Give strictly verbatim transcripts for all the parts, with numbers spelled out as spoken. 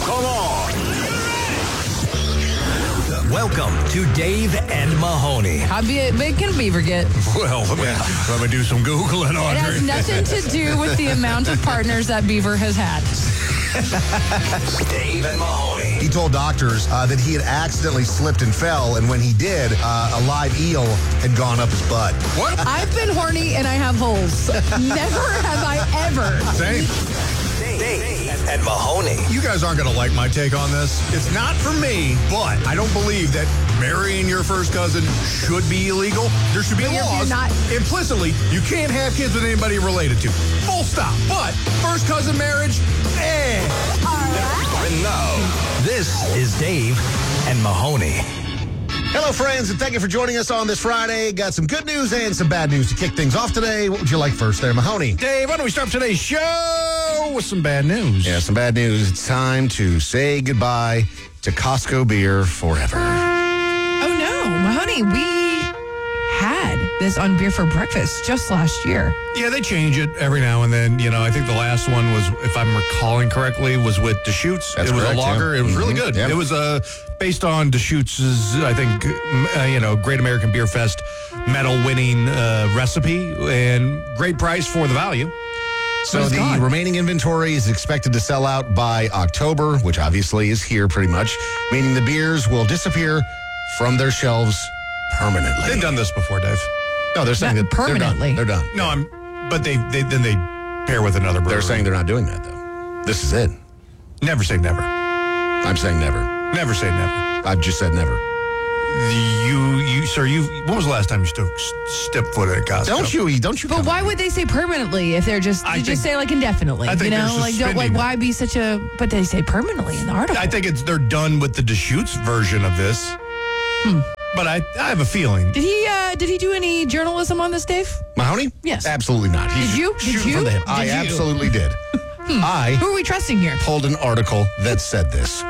Come on. Welcome to Dave and Mahoney. How big can a beaver get? Well, let me, let me do some Googling on it. It has nothing to do with the amount of partners that beaver has had. Dave and Mahoney. He told doctors uh, that he had accidentally slipped and fell, and when he did, uh, a live eel had gone up his butt. What? I've been horny and I have holes. Never have I ever. Same. Dave and Mahoney. You guys aren't going to like my take on this. It's not for me, but I don't believe that marrying your first cousin should be illegal. There should be But you're- laws. you're not- Implicitly, you can't have kids with anybody related to. Full stop. But first cousin marriage, eh. And now, this is Dave and Mahoney. Hello, friends, and thank you for joining us on this Friday. Got some good news and some bad news to kick things off today. What would you like first there, Mahoney? Dave, why don't we start today's show with some bad news? Yeah, some bad news. It's time to say goodbye to Costco beer forever. Oh, no. Mahoney, we had this on Beer for Breakfast just last year. Yeah, they change it every now and then. You know, I think the last one was, if I'm recalling correctly, was with Deschutes. That's it was correct, a lager. yeah. It was really Mhm, good. yeah. It was uh, based on Deschutes' I think, uh, you know, Great American Beer Fest medal-winning uh, recipe and great price for the value. So it's the gone. remaining inventory is expected to sell out by October, which obviously is here pretty much, meaning the beers will disappear from their shelves permanently. They've done this before, Dave. No, they're saying Not that permanently. They're done. They're done. No, I'm. But they, they then they pair with another brewery. They're saying they're not doing that, though. This is it. never say never. I'm saying never. Never say never. I've just said never. You, you, sir. You. When was the last time you stood step foot at Costco? Don't you? Don't you? But come why on. would they say permanently if they're just, I you just think- say like indefinitely? I think you they're know, like don't like suspending why be such a, but they say permanently in the article. I think it's they're done with the Deschutes version of this. Hmm. But I, I have a feeling. Did he uh, did he do any journalism on this, Dave? Mahoney? Yes. Absolutely not. He's Did you? Did shooting you? from the hip. Did I you? absolutely did. I Who are we trusting here? pulled an article that said this.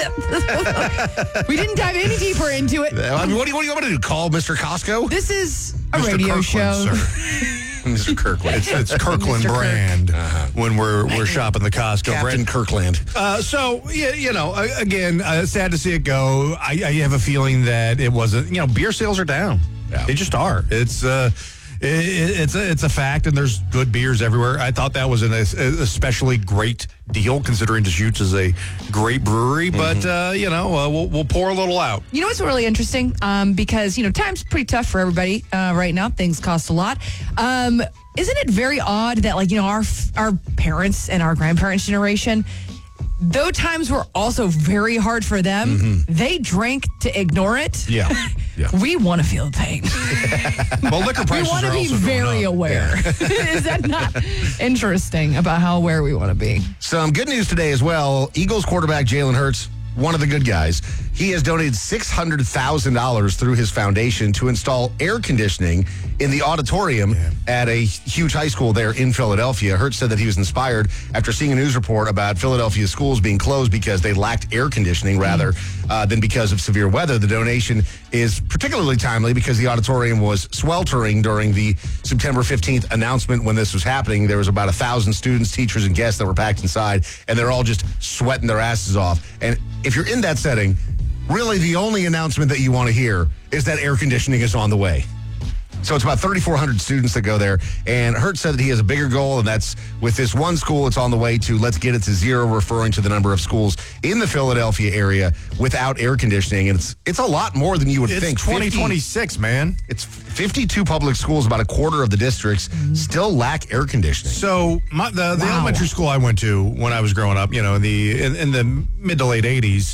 We didn't dive any deeper into it. I mean, what do you, what do you want me to do? Call Mister Costco? This is a Mister radio Kirkland, show. Mister sir. Mister Kirkland. It's, it's Kirkland Mister Kirk. brand when we're we're shopping the Costco Captain brand. Kirkland. Uh, so yeah, you know, uh, again, uh, sad to see it go. I, I have a feeling that it wasn't. You know, beer sales are down. Yeah. They just are. It's uh, it, it's a, it's a fact, and there's good beers everywhere. I thought that was an especially great deal, considering Deschutes is a great brewery. But uh, you know, uh, we'll we'll pour a little out. You know what's really interesting? Um, because, you know, time's pretty tough for everybody uh, right now. Things cost a lot. Um, isn't it very odd that, like, you know, our our parents and our grandparents' generation, though times were also very hard for them, Mm-hmm. they drank to ignore it. Yeah. Yeah. We want to feel the pain. Well, liquor We prices want to are be also going very up. aware. Is that not interesting about how aware we want to be? Some good news today as well. Eagles quarterback Jalen Hurts, one of the good guys, he has donated six hundred thousand dollars through his foundation to install air conditioning in the auditorium at a huge high school there in Philadelphia. Hurts said that he was inspired after seeing a news report about Philadelphia schools being closed because they lacked air conditioning rather uh, than because of severe weather. The donation is particularly timely because the auditorium was sweltering during the September fifteenth announcement when this was happening. There was about a thousand students, teachers, and guests that were packed inside, and they're all just sweating their asses off. And if you're in that setting, really the only announcement that you want to hear is that air conditioning is on the way. So it's about thirty-four hundred students that go there. And Hurt said that he has a bigger goal, and that's with this one school, it's on the way to let's get it to zero, referring to the number of schools in the Philadelphia area without air conditioning. And it's it's a lot more than you would It's think. twenty twenty-six, man. It's fifty-two public schools, about a quarter of the districts, still lack air conditioning. So my, the, the Wow. elementary school I went to when I was growing up, you know, in the in, in the mid to late eighties,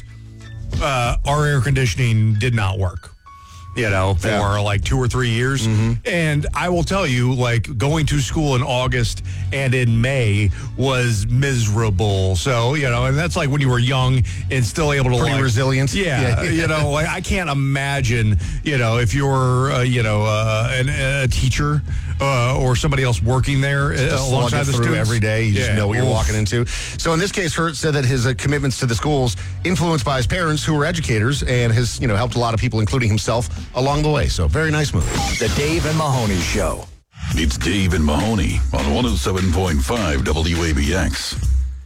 uh, our air conditioning did not work. You know, for Yeah. like two or three years. And I will tell you, like, going to school in August and in May was miserable. So, you know, and that's like when you were young and still able to, Pretty like, resilient. Yeah, Yeah. you know, like, I can't imagine, you know, if you're, uh, you know, uh, an, a teacher uh, or somebody else working there uh, Just slug alongside it the through students. every day. You just Yeah. know what you're Oof. walking into. So in this case, Hurt said that his uh, commitments to the schools influenced by his parents, who were educators, and has, you know, helped a lot of people, including himself, along the way. So very nice move. The Dave and Mahoney Show. It's Dave and Mahoney on one oh seven point five W A B X.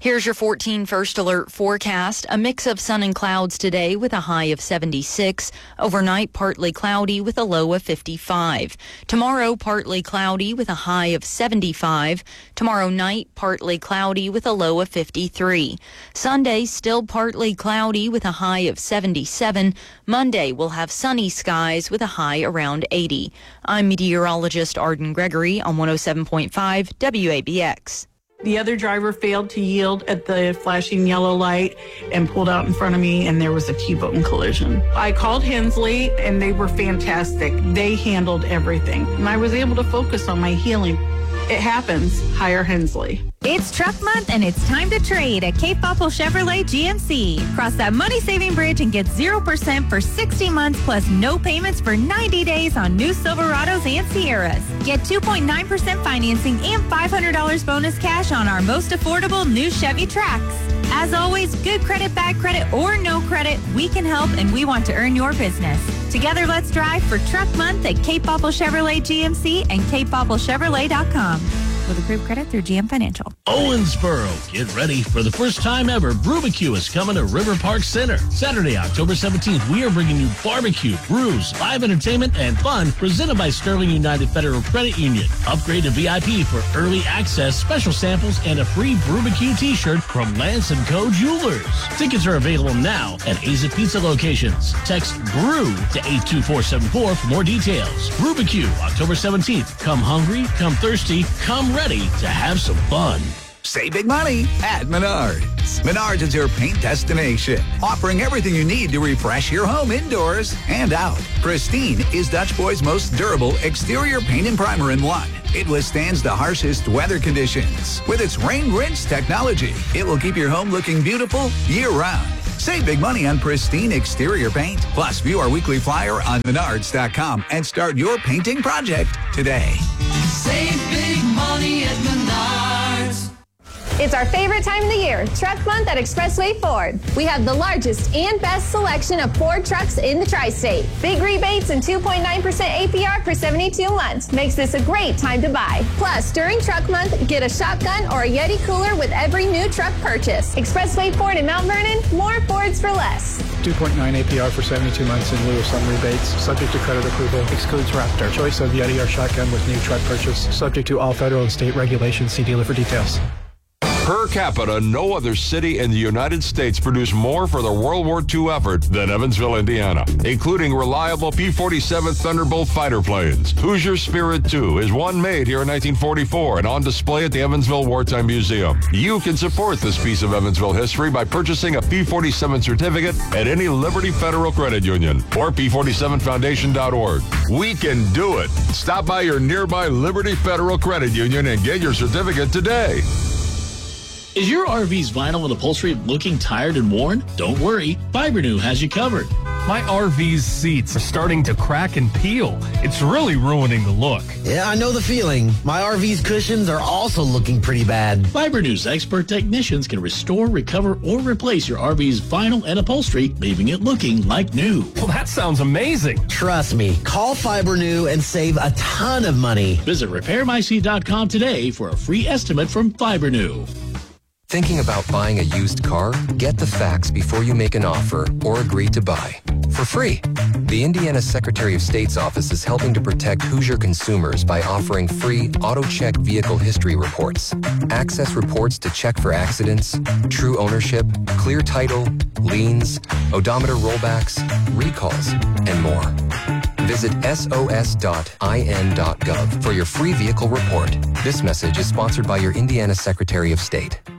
Here's your fourteen First Alert forecast. A mix of sun and clouds today with a high of seventy-six. Overnight, partly cloudy with a low of fifty-five. Tomorrow, partly cloudy with a high of seventy-five. Tomorrow night, partly cloudy with a low of fifty-three. Sunday, still partly cloudy with a high of seventy-seven. Monday, we'll have sunny skies with a high around eighty. I'm meteorologist Arden Gregory on one oh seven point five W A B X. The other driver failed to yield at the flashing yellow light and pulled out in front of me, and there was a T-bone collision. I called Hensley, and they were fantastic. They handled everything, and I was able to focus on my healing. It happens. Hire Hensley. It's truck month, and it's time to trade at Cape Popple Chevrolet G M C. Cross that money-saving bridge and get zero percent for sixty months plus no payments for ninety days on new Silverados and Sierras. Get two point nine percent financing and five hundred dollars bonus cash on our most affordable new Chevy Trax. As always, good credit, bad credit, or no credit, we can help, and we want to earn your business. Together, let's drive for truck month at Cape Popple Chevrolet G M C and cape popple chevrolet dot com. With approved credit through G M Financial. Owensboro, get ready for the first time ever. Brubacue is coming to River Park Center. Saturday, October seventeenth, we are bringing you barbecue, brews, live entertainment, and fun presented by Sterling United Federal Credit Union. Upgrade to V I P for early access, special samples, and a free Brubacue t-shirt from Lance and Co. Jewelers. Tickets are available now at Aza Pizza locations. Text BREW to eight two four seven four for more details. Brubacue, October seventeenth. Come hungry, come thirsty, come ready to have some fun. Save big money at Menards. Menards is your paint destination, offering everything you need to refresh your home indoors and out. Pristine is Dutch Boy's most durable exterior paint and primer in one. It withstands the harshest weather conditions. With its rain rinse technology, it will keep your home looking beautiful year-round. Save big money on Pristine exterior paint. Plus, view our weekly flyer on menards dot com and start your painting project today. Save big money at Menards. It's our favorite time of the year, Truck Month at Expressway Ford. We have the largest and best selection of Ford trucks in the tri-state. Big rebates and two point nine percent A P R for seventy-two months makes this a great time to buy. Plus, during Truck Month, get a shotgun or a Yeti cooler with every new truck purchase. Expressway Ford in Mount Vernon, more Fords for less. two point nine A P R for seventy-two months in lieu of some rebates. Subject to credit approval. Excludes Raptor. Choice of Yeti or shotgun with new truck purchase. Subject to all federal and state regulations. See dealer for details. Per capita, no other city in the United States produced more for the World War Two effort than Evansville, Indiana, including reliable P forty-seven Thunderbolt fighter planes. Hoosier Spirit two is one made here in nineteen forty-four and on display at the Evansville Wartime Museum. You can support this piece of Evansville history by purchasing a P forty-seven certificate at any Liberty Federal Credit Union or P forty-seven foundation dot org. We can do it. Stop by your nearby Liberty Federal Credit Union and get your certificate today. Is your R V's vinyl and upholstery looking tired and worn? Don't worry, Fibernew has you covered. My R V's seats are starting to crack and peel. It's really ruining the look. Yeah, I know the feeling. My R V's cushions are also looking pretty bad. Fibernew's expert technicians can restore, recover, or replace your R V's vinyl and upholstery, leaving it looking like new. Well, that sounds amazing. Trust me. Call Fibernew and save a ton of money. Visit repair my seat dot com today for a free estimate from Fibernew. Thinking about buying a used car? Get the facts before you make an offer or agree to buy. For free. The Indiana Secretary of State's office is helping to protect Hoosier consumers by offering free AutoCheck vehicle history reports. Access reports to check for accidents, true ownership, clear title, liens, odometer rollbacks, recalls, and more. Visit S O S dot I N dot gov for your free vehicle report. This message is sponsored by your Indiana Secretary of State.